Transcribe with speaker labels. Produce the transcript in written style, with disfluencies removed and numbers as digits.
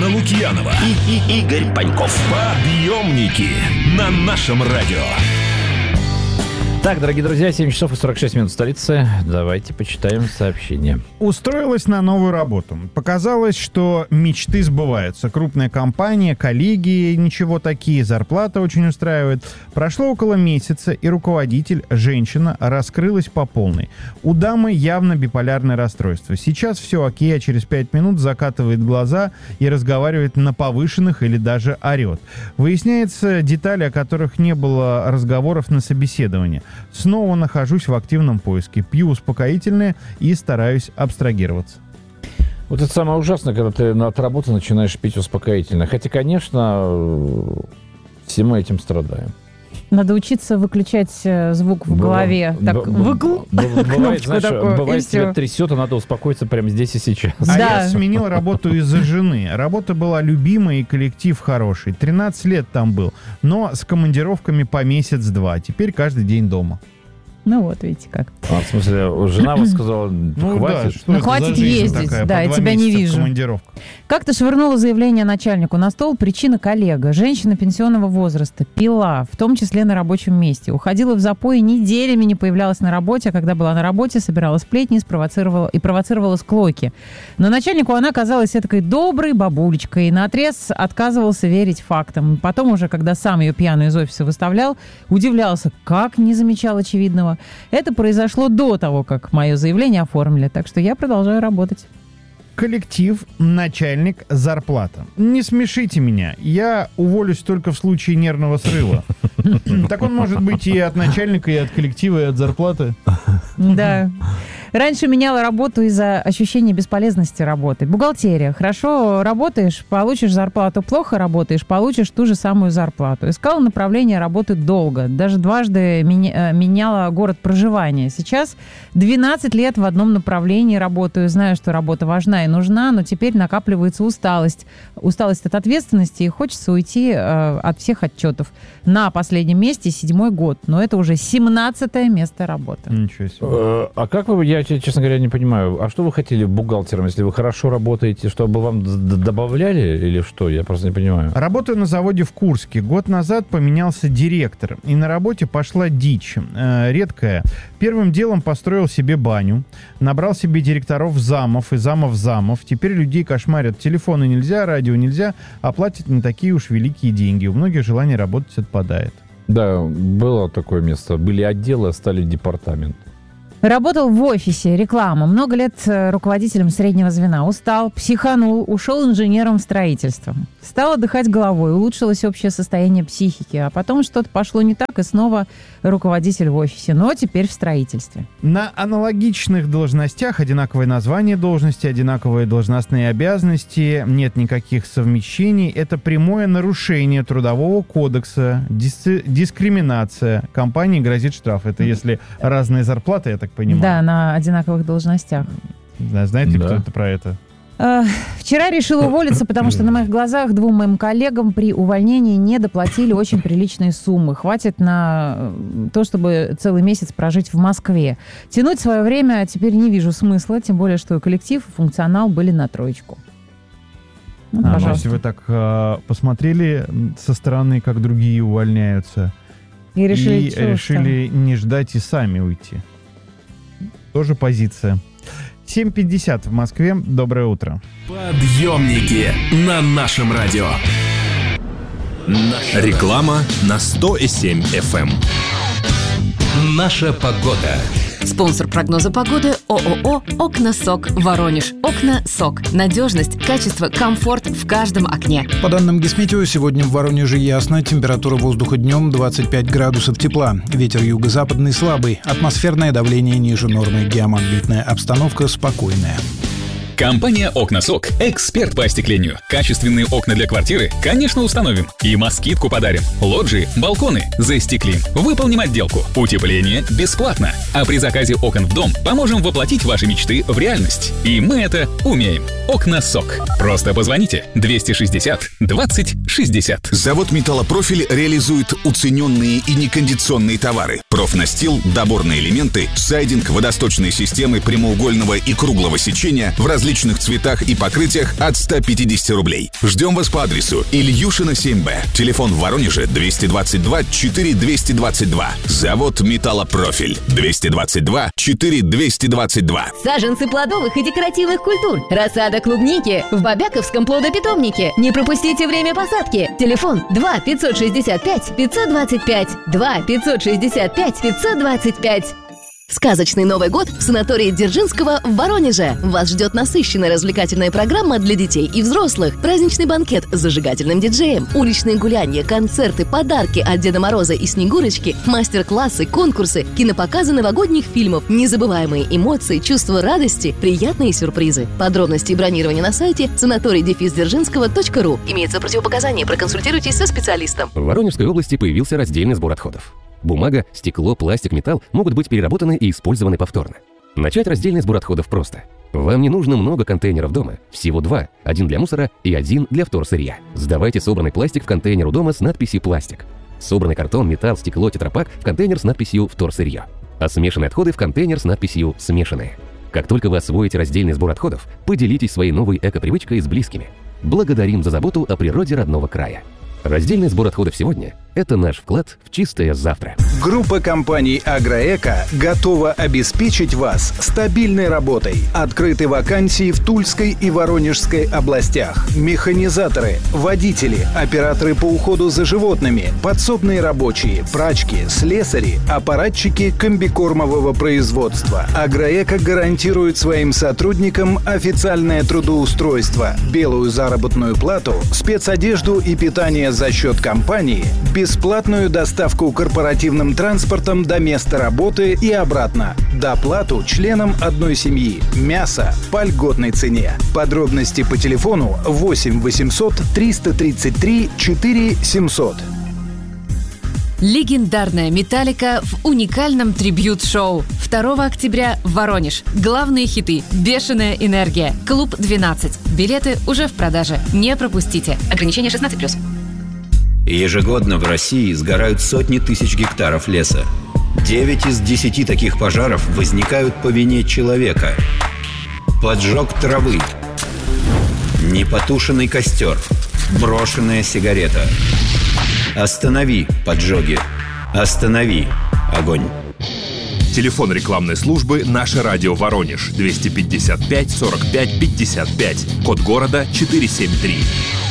Speaker 1: Татьяна Лукьянова
Speaker 2: и Игорь Паньков.
Speaker 1: Подъемники на нашем радио.
Speaker 3: Так, дорогие друзья, 7 часов и 46 минут в столице. Давайте почитаем сообщения.
Speaker 4: Устроилась на новую работу. Показалось, что мечты сбываются. Крупная компания, коллеги ничего такие, зарплата очень устраивает. Прошло около месяца, и руководитель, женщина, раскрылась по полной. У дамы явно биполярное расстройство. Сейчас все окей, а через 5 минут закатывает глаза и разговаривает на повышенных или даже орет. Выясняется детали, о которых не было разговоров на собеседовании. Снова нахожусь в активном поиске. Пью успокоительное и стараюсь абстрагироваться.
Speaker 3: Вот это самое ужасное, когда ты от работы начинаешь пить успокоительное. Хотя, конечно, все мы этим страдаем.
Speaker 5: Надо учиться выключать звук в голове. Так,
Speaker 3: бывает, знаешь, бывает, тебя трясет, и надо успокоиться прямо здесь и сейчас.
Speaker 4: А я сменил работу из-за жены. Работа была любимая и коллектив хороший. 13 лет там был, но с командировками по месяц-два. Теперь каждый день дома.
Speaker 5: Ну вот, видите как.
Speaker 3: А, в смысле, жена вас сказала, хватит?
Speaker 4: Да,
Speaker 5: хватит ездить,
Speaker 4: такая,
Speaker 5: да, я тебя не вижу. Как-то швырнула заявление начальнику на стол. Причина: коллега, женщина пенсионного возраста, пила, в том числе на рабочем месте. Уходила в запой, неделями не появлялась на работе, а когда была на работе, собирала сплетни и провоцировала склоки. Но начальнику она казалась этакой доброй бабулечкой и наотрез отказывался верить фактам. Потом уже, когда сам ее пьяную из офиса выставлял, удивлялся, как не замечал очевидного. Это произошло до того, как мое заявление оформили, так что я продолжаю работать.
Speaker 4: Коллектив, начальник, зарплата. Не смешите меня. Я уволюсь только в случае нервного срыва. Так он может быть и от начальника, и от коллектива, и от зарплаты.
Speaker 5: Да. Раньше меняла работу из-за ощущения бесполезности работы. Бухгалтерия. Хорошо работаешь, получишь зарплату. Плохо работаешь, получишь ту же самую зарплату. Искала направление работы долго. Даже дважды меняла город проживания. Сейчас 12 лет в одном направлении работаю. Знаю, что работа важна и нужна, но теперь накапливается усталость. Усталость от ответственности, и хочется уйти от всех отчетов. На последнем месте 7-й год. Но это уже 17-е место работы.
Speaker 4: Ничего себе.
Speaker 3: А как вы, я, честно говоря, не понимаю, а что вы хотели бухгалтером, если вы хорошо работаете, чтобы вам добавляли или что? Я просто не понимаю.
Speaker 4: Работаю на заводе в Курске. Год назад поменялся директор, и на работе пошла дичь. Редкая. Первым делом построил себе баню, набрал себе директоров замов и замов. Теперь людей кошмарят. Телефоны нельзя, радио нельзя, а платят не такие уж великие деньги. У многих желание работать отпадает.
Speaker 3: Да, было такое место. Были отделы, а стали департамент.
Speaker 5: Работал в офисе, реклама. Много лет руководителем среднего звена. Устал, психанул, ушел инженером в строительство. Стал отдыхать головой, улучшилось общее состояние психики. А потом что-то пошло не так, и снова руководитель в офисе. Но теперь в строительстве.
Speaker 4: На аналогичных должностях одинаковое название должности, одинаковые должностные обязанности, нет никаких совмещений. Это прямое нарушение Трудового кодекса, дискриминация. Компании грозит штраф. Это если разные зарплаты, я так понимаю.
Speaker 5: Да, на одинаковых должностях.
Speaker 4: Да, знаете, кто это про это?
Speaker 5: Вчера решила уволиться, потому что на моих глазах 2 моим коллегам при увольнении не доплатили очень приличные суммы. Хватит на то, чтобы целый месяц прожить в Москве. Тянуть свое время теперь не вижу смысла, тем более, что и коллектив, и функционал были на 3. Ну, пожалуйста.
Speaker 4: Если вы так посмотрели со стороны, как другие увольняются,
Speaker 5: и
Speaker 4: решили не ждать и сами уйти. Тоже позиция. 7:50 в Москве. Доброе утро.
Speaker 1: Подъемники на нашем радио. Реклама на 100,7 FM. Наша погода.
Speaker 6: Спонсор прогноза погоды ООО «Окна СОК» Воронеж. Окна СОК. Надежность, качество, комфорт в каждом окне.
Speaker 7: По данным Гисметео, сегодня в Воронеже ясно. Температура воздуха днем 25 градусов тепла. Ветер юго-западный слабый. Атмосферное давление ниже нормы. Геомагнитная обстановка спокойная.
Speaker 8: Компания «Окна СОК» – эксперт по остеклению. Качественные окна для квартиры, конечно, установим. И москитку подарим. Лоджии, балконы застеклим. Выполним отделку. Утепление бесплатно. А при заказе окон в дом поможем воплотить ваши мечты в реальность. И мы это умеем. «Окна СОК». Просто позвоните 260 20 60.
Speaker 9: Завод «Металлопрофиль» реализует уцененные и некондиционные товары.
Speaker 2: Профнастил, доборные элементы, сайдинг, водосточные системы прямоугольного и круглого сечения в различных цветах и покрытиях от 150 рублей. Ждем вас по адресу Ильюшина, 7Б. Телефон в Воронеже 222 4 222. Завод «Металлопрофиль» 222 4 222.
Speaker 6: Саженцы плодовых и декоративных культур. Рассада клубники в Бобяковском плодопитомнике. Не пропустите время посадки. Телефон 2 565 525. 2 565 525. Сказочный Новый год в санатории Дзержинского в Воронеже. Вас ждет насыщенная развлекательная программа для детей и взрослых. Праздничный банкет с зажигательным диджеем, уличные гуляния, концерты, подарки от Деда Мороза и Снегурочки, мастер-классы, конкурсы, кинопоказы новогодних фильмов, незабываемые эмоции, чувство радости, приятные сюрпризы. Подробности и бронирование на сайте санаторий-дзержинского.ру. Имеется противопоказание, проконсультируйтесь со специалистом.
Speaker 9: В Воронежской области появился раздельный сбор отходов. Бумага, стекло, пластик, металл могут быть переработаны и использованы повторно. Начать раздельный сбор отходов просто. Вам не нужно много контейнеров дома, всего 2, один для мусора и один для вторсырья. Сдавайте собранный пластик в контейнер у дома с надписью «Пластик». Собранный картон, металл, стекло, тетрапак в контейнер с надписью «Вторсырье». А смешанные отходы в контейнер с надписью «Смешанные». Как только вы освоите раздельный сбор отходов, поделитесь своей новой эко-привычкой с близкими. Благодарим за заботу о природе родного края. Раздельный сбор отходов сегодня – это наш вклад в чистое завтра.
Speaker 7: Группа компаний «Агроэко» готова обеспечить вас стабильной работой. Открыты вакансии в Тульской и Воронежской областях. Механизаторы, водители, операторы по уходу за животными, подсобные рабочие, прачки, слесари, аппаратчики комбикормового производства. «Агроэко» гарантирует своим сотрудникам официальное трудоустройство, белую заработную плату, спецодежду и питание за счет компании, бесплатную доставку корпоративным транспортом до места работы и обратно, доплату членам одной семьи, мясо по льготной цене. Подробности по телефону 8 800 333 4 700.
Speaker 6: Легендарная «Металлика» в уникальном трибьют-шоу. 2 октября в Воронеж. Главные хиты «Бешеная энергия», «Клуб 12». Билеты уже в продаже. Не пропустите. Ограничение 16+.
Speaker 10: Ежегодно в России сгорают сотни тысяч гектаров леса. 9 из 10 таких пожаров возникают по вине человека. Поджог травы, непотушенный костер, брошенная сигарета. Останови поджоги. Останови огонь.
Speaker 1: Телефон рекламной службы «Наше радио Воронеж» 255 45 55. Код города 473.